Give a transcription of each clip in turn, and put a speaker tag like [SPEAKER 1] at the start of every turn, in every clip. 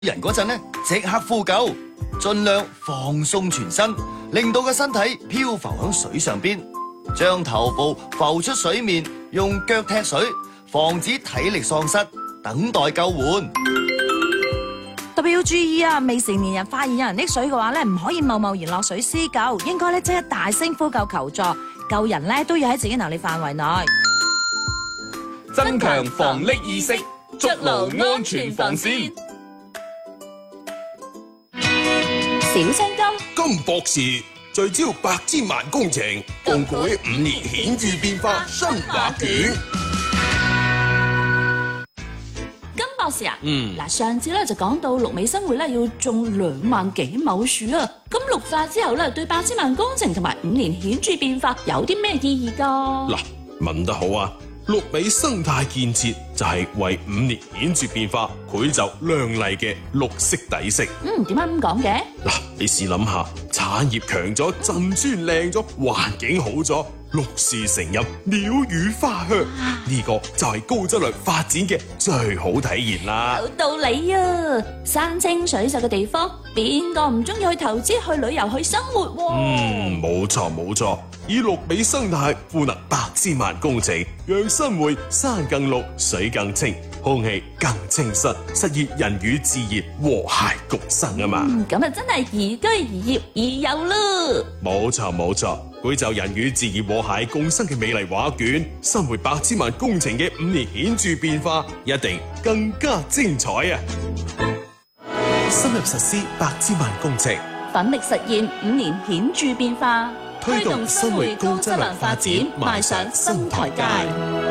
[SPEAKER 1] 人嗰陣呢，即刻呼救，盡量放鬆全身，令到個身體漂浮喺水上邊，將頭部浮出水面，用腳踢水，防止體力喪失，等待救援。
[SPEAKER 2] 特別要注意啊！未成年人發現有人溺水嘅話咧，唔可以貿然落水施救，應該咧即刻大聲呼救求助，救人咧都要喺自己能力範圍內。
[SPEAKER 3] 增強防溺意識，築牢安全防線。
[SPEAKER 2] 小青金
[SPEAKER 4] 金博士聚焦百千萬工程，共舉5年顯著變化新畫卷。
[SPEAKER 5] 金博士啊，嗱，上次咧就講到綠美生活咧要種2萬幾畝樹啊，咁綠化之後咧對百千萬工程同埋5年顯著變化有啲咩意義噶？
[SPEAKER 4] 嗱，問得好啊！綠美生態建設就係為5年顯著變化繪就亮麗嘅綠色底色。
[SPEAKER 5] 點解咁講嘅？
[SPEAKER 4] 嗱，你試諗下，產業強咗，鎮村靚咗，環境好咗，綠樹成蔭，鳥語花香，呢個就係高質量發展嘅最好體現啦。
[SPEAKER 5] 有道理啊！山清水秀嘅地方，邊個唔中意去投資、去旅遊、去生活喎？
[SPEAKER 4] 冇錯冇錯，以綠美生態賦能百千萬工程，讓生活山更綠、水更清、空氣更清新，實現人與自然和諧共生啊嘛！
[SPEAKER 5] 咁啊真係宜居宜業宜遊咯！
[SPEAKER 4] 冇錯冇錯，繪就人與自然和諧共生嘅美麗畫卷，生活百千萬工程嘅5年顯著變化，一定更加精彩啊！深入實施百千萬工程，
[SPEAKER 5] 奮力實現5年顯著變化，
[SPEAKER 4] 推動生活高質量發展，邁上新台階。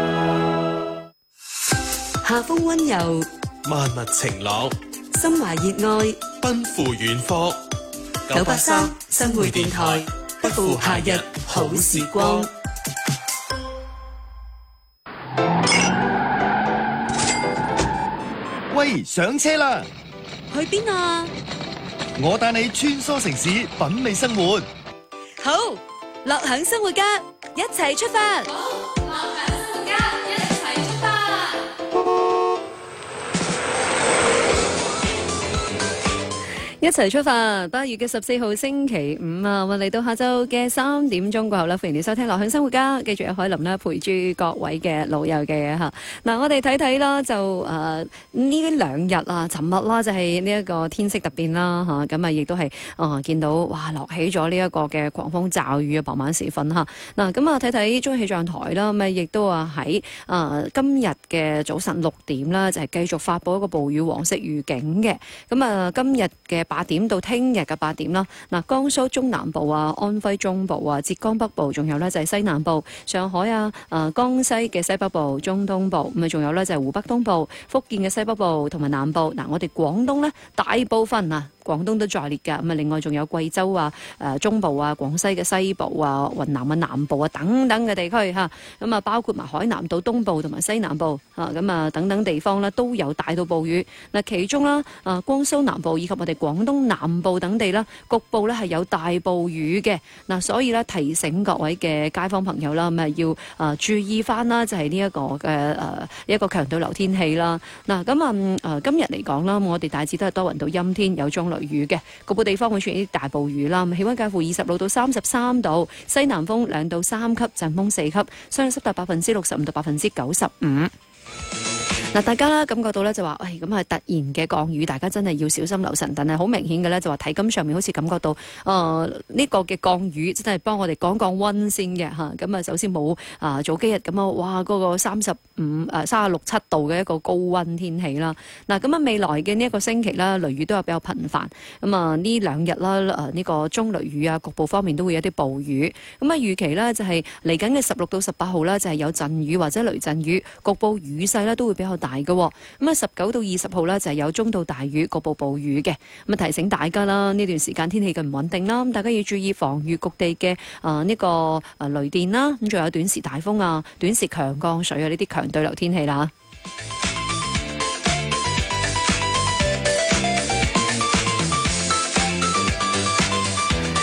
[SPEAKER 6] 夏風溫柔，
[SPEAKER 4] 萬物晴朗，
[SPEAKER 6] 心懷熱愛，
[SPEAKER 4] 奔赴遠方。
[SPEAKER 6] 983新會電台，不負夏日好時光。
[SPEAKER 1] 喂，上車啦！
[SPEAKER 6] 去邊啊？
[SPEAKER 1] 我帶你穿梭城市，品味生活。
[SPEAKER 6] 好，樂享生活家，一齊出發。一齊出發！8月嘅14號星期五啊，我嚟到下晝嘅3點鐘過後啦，歡迎你收聽《樂享生活家》，繼續有海琳啦陪住各位嘅老友嘅嚇。嗱，我哋睇睇啦，就呢2日啊，尋日啦就係呢一個天色突變啦嚇，咁啊亦都係見到哇落起咗呢一個嘅狂風驟雨啊，傍晚時分嚇。嗱，咁啊睇睇中央氣象台啦，咁啊亦都話喺今日嘅早晨6點啦，就係繼續發布一個暴雨黃色預警嘅。咁啊今日嘅8點到聽日嘅8點啦，嗱，江蘇中南部啊、安徽中部啊、浙江北部，仲有咧就係西南部、上海啊、江西嘅西北部、中東部，咁啊仲有咧就係湖北東部、福建嘅西北部同埋南部。嗱，我哋廣東咧大部分啊，廣東都在列㗎，咁啊另外仲有貴州啊、中部啊、廣西嘅西部啊、雲南嘅南部啊等等嘅地區嚇，咁啊包括埋海南島東部同埋西南部嚇，咁啊等等地方咧都有大到暴雨。嗱，其中啦江蘇南部以及我哋廣東南部等地啦，局部咧係有大暴雨嘅。嗱，所以咧提醒各位嘅街坊朋友啦，咁啊要注意翻啦，就係呢一個嘅一個強對流天氣啦。嗱，咁今日嚟講啦，我哋大致都係多雲到陰天，有中雷雨嘅，局部地方會出現啲大暴雨啦。氣溫介乎26到33度，西南風2到3級，陣風4級，相對濕度65%到95%。嗱，大家啦感覺到咧就話，咁係突然嘅降雨，大家真係要小心留神。但係好明顯嘅咧，就話體感上面好似感覺到，呢個嘅降雨真係幫我哋降溫先嘅嚇。咁啊，首先冇早幾日咁啊，哇嗰個36、7度嘅一個高溫天氣啦。嗱，咁啊未來嘅呢一個星期啦，雷雨都有比較頻繁。咁啊呢2日啦，呢個中雷雨啊，局部方面都會有啲暴雨。咁啊預期咧就係嚟緊嘅16到18號啦，就係有陣雨或者雷陣雨，局部雨勢咧都會比較大嘅。咁啊19到20號咧就係有中到大雨，局部暴雨嘅。咁啊提醒大家啦，呢段時間天氣嘅唔穩定啦，咁大家要注意防禦局地嘅呢個雷電啦，咁仲有短時大風啊、短時強降水啊呢啲強對流天氣啦。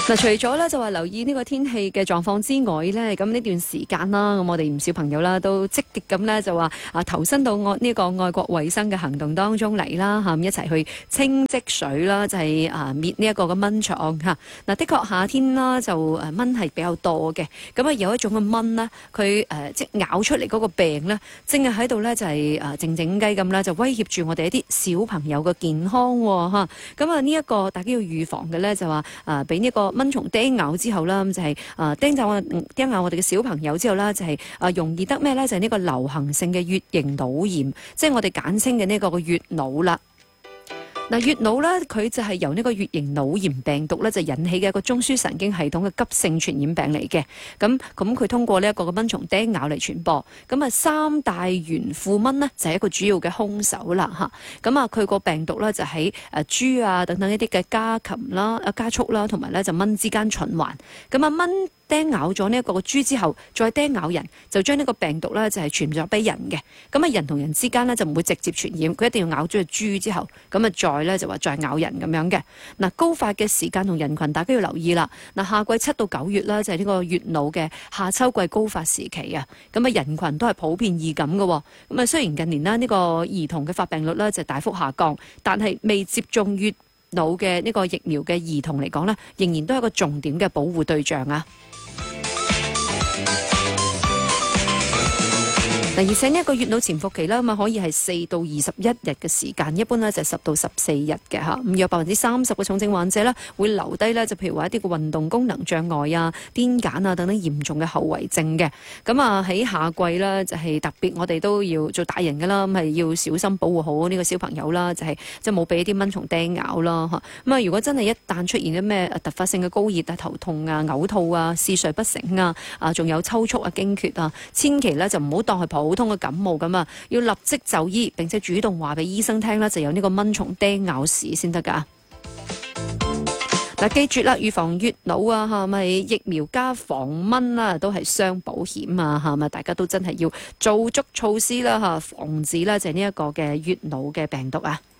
[SPEAKER 6] 嗱，除咗咧就話留意呢個天氣嘅狀況之外咧，咁呢段時間啦，咁我哋唔少朋友啦都積極咁咧就話投身到呢個愛國衛生嘅行動當中嚟啦嚇，一齊去清積水啦，就係滅呢一個嘅蚊蟲嚇。嗱，的確夏天啦就蚊係比較多嘅，咁啊有一種嘅蚊咧，佢即係咬出嚟嗰個病咧，正係喺度咧就係靜靜雞咁啦，就威脅住我哋一啲小朋友嘅健康嚇。咁啊呢一個大家要預防嘅咧就話俾呢個蚊蟲叮咬之後啦，咁就係叮咬我哋嘅小朋友之後啦，就係容易得咩咧？就係呢個流行性嘅乙型腦炎，即係我哋簡稱嘅呢個乙腦啦。嗱，乙腦咧，佢就係由呢個乙型腦炎病毒咧，就引起嘅一個中樞神經系統嘅急性傳染病嚟嘅。咁佢通過呢一個蚊蟲叮咬嚟傳播。咁啊，三大圓負蚊呢，就係一個主要嘅兇手啦嚇。咁啊，佢個病毒咧就喺豬啊等等一啲嘅家禽啦、家畜啦，同埋咧就蚊之間循環。咁啊，蚊叮咬咗呢一個豬之後，再叮咬人，就將呢個病毒咧就係傳咗俾人嘅。咁啊，人同人之間咧就唔會直接傳染，佢一定要咬咗隻豬之後，咁啊再就話再咬人咁樣嘅。嗱，高發嘅時間同人群，大家要留意啦。嗱，夏季7到9月啦，就係呢個乙腦嘅夏秋季高發時期啊。咁啊，人群都係普遍易感嘅。咁啊，雖然近年啦呢個兒童嘅發病率咧就大幅下降，但係未接種乙腦嘅呢個疫苗嘅兒童嚟講呢，仍然都係一個重點嘅保護對象啊。而且呢一個乙腦潛伏期啦，咁啊可以係4到21日嘅時間，一般咧就10到14日嘅嚇。咁有30%嘅重症患者咧會留低咧，就譬如話一啲嘅運動功能障礙啊、癲癇啊等等嚴重嘅後遺症嘅。咁啊喺夏季咧就係特別，我哋都要做大人㗎啦，咁係要小心保護好呢個小朋友啦，就係即係冇俾啲蚊蟲叮咬啦嚇。咁啊，如果真係一旦出現咗咩突發性嘅高熱啊、頭痛啊、嘔吐啊、嗜睡不醒啊、仲有抽搐啊、驚厥啊，千祈咧就唔好當係普通嘅感冒咁啊，要立即就醫，並且主動話俾醫生聽啦，就有呢個蚊蟲叮咬史先得噶。嗱，記住啦，預防乙腦啊，係咪疫苗加防蚊啊，都係雙保險啊，係咪？大家都真係要做足措施啦，嚇，防止啦就係呢一個嘅乙腦嘅病毒啊。